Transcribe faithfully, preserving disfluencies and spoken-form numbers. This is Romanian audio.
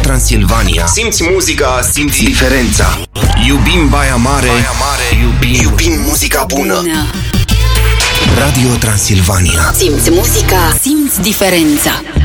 Transilvania. Simți muzica, simți diferența. Iubim Baia Mare, Baia Mare. Iubim, Iubim muzica bună. bună. Radio Transilvania. Simți muzica, simți diferența.